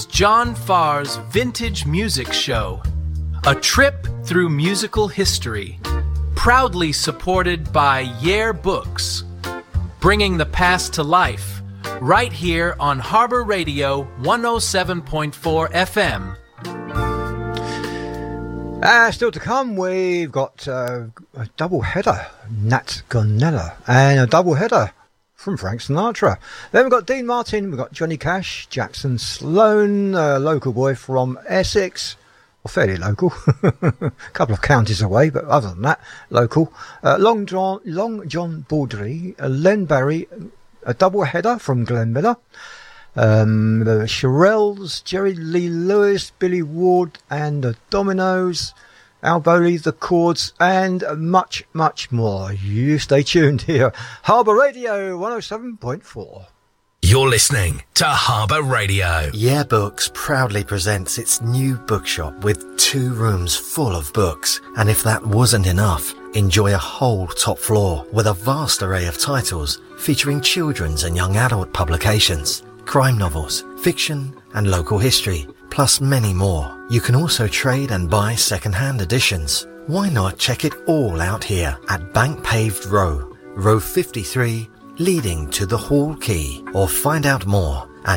John Farr's Vintage Music Show, a trip through musical history, proudly supported by Yare Books, bringing the past to life, right here on Harbour Radio 107.4 FM. Still to come, we've got a double header, Nat Gonella, and a double header from Frank Sinatra. Then we've got Dean Martin, we've got Johnny Cash, Jackson Sloan, a local boy from Essex, or fairly local, a couple of counties away, but other than that, local. Long John Baldry, Len Barry, a double header from Glenn Miller. The Shirelles, Jerry Lee Lewis, Billy Ward and the Dominoes, Al Bowley, the Chords, and much, much more. You stay tuned here. Harbour Radio 107.4. You're listening to Harbour Radio. Yare Books proudly presents its new bookshop with 2 rooms full of books. And if that wasn't enough, enjoy a whole top floor with a vast array of titles featuring children's and young adult publications, crime novels, fiction and local history, plus many more. You can also trade and buy second-hand editions. Why not check it all out here at Bank Paved Row, row 53, leading to the Hall Quay, or find out more at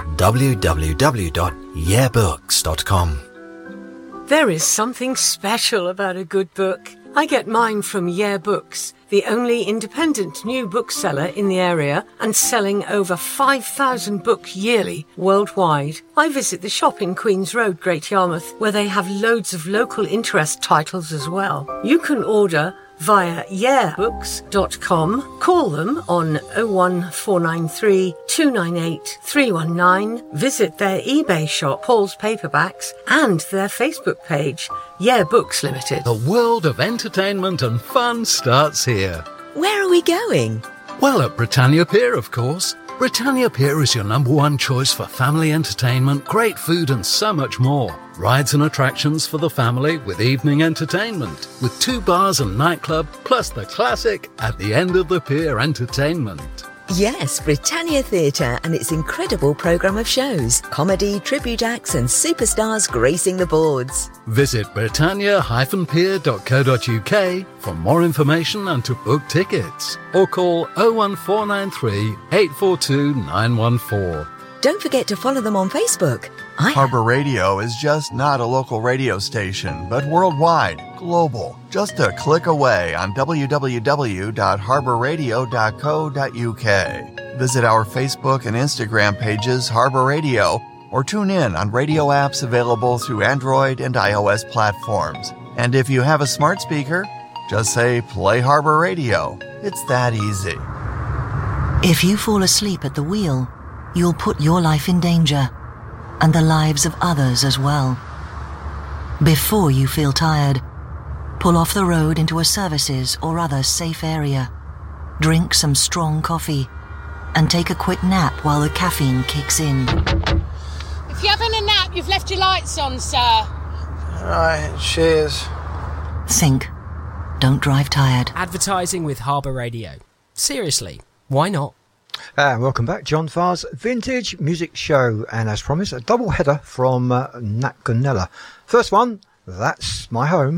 www.yarebooks.com. There is something special about a good book. I get mine from Yare Books, the only independent new bookseller in the area and selling over 5,000 books yearly worldwide. I visit the shop in Queen's Road, Great Yarmouth, where they have loads of local interest titles as well. You can order via yarebooks.com, call them on 01493 298 319, visit their eBay shop, Paul's Paperbacks, and their Facebook page, Yare Books Limited. The world of entertainment and fun starts here. Where are we going? Well, at Britannia Pier, of course. Britannia Pier is your #1 choice for family entertainment, great food and so much more. Rides and attractions for the family with evening entertainment, with 2 bars and nightclub, plus the classic at the end of the pier entertainment. Yes, Britannia Theatre and its incredible programme of shows, comedy, tribute acts and superstars gracing the boards. Visit britannia-pier.co.uk for more information and to book tickets, or call 01493 842 914. Don't forget to follow them on Facebook. Harbour Radio is just not a local radio station, but worldwide, global. Just a click away on www.harbourradio.co.uk. Visit our Facebook and Instagram pages, Harbour Radio, or tune in on radio apps available through Android and iOS platforms. And if you have a smart speaker, just say, play Harbour Radio. It's that easy. If you fall asleep at the wheel, you'll put your life in danger, and the lives of others as well. Before you feel tired, pull off the road into a services or other safe area. Drink some strong coffee, and take a quick nap while the caffeine kicks in. If you're having a nap, you've left your lights on, sir. All right, cheers. Think. Don't drive tired. Advertising with Harbour Radio. Seriously, why not? Welcome back, John Farr's Vintage Music Show, and as promised, a double header from Nat Gonella. First one, That's My Home.